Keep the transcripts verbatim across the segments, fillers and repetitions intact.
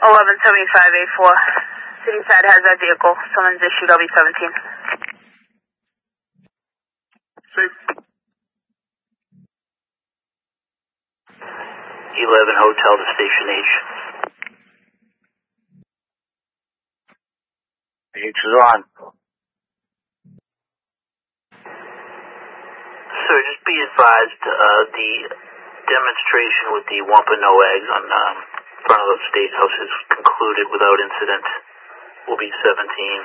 eleven seventy-five eight four. City side has that vehicle. Someone's issued L B seventeen. Safe. eleven Hotel to Station H. H is on. Sir, just be advised, uh, the demonstration with the Wampano eggs on um, front of the State House is concluded without incident. Will be seventeen.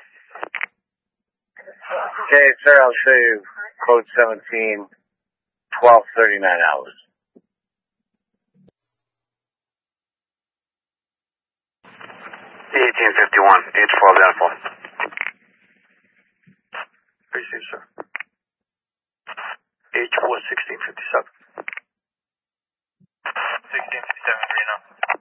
Okay, sir, I'll show you code seventeen, twelve thirty-nine hours. eighteen fifty-one, H four identical. Received, sir. H four sixteen fifty-seven. sixteen fifty-seven, Reno.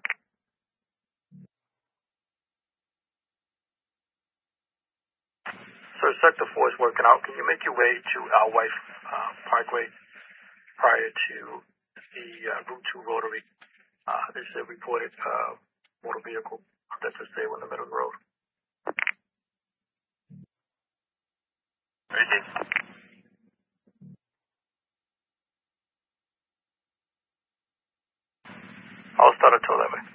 Sir, Sector four is working out. Can you make your way to our wife uh, Parkway prior to the uh, Route two Rotary? Uh, there's a reported uh, motor vehicle that's for sale in the middle of the road. Received. I'll start a tow that way.